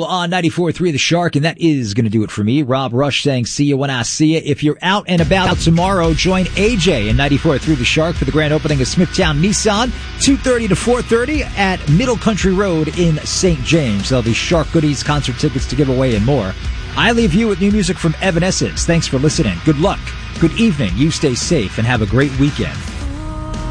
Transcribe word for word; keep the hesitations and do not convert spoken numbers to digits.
on ninety-four point three The Shark, and that is going to do it for me. Rob Rush saying see you when I see you. If you're out and about tomorrow, join A J in ninety-four point three The Shark for the grand opening of Smithtown Nissan, two thirty to four thirty at Middle Country Road in Saint James. There'll be Shark goodies, concert tickets to give away, and more. I leave you with new music from Evanescence. Thanks for listening. Good luck. Good evening. You stay safe and have a great weekend.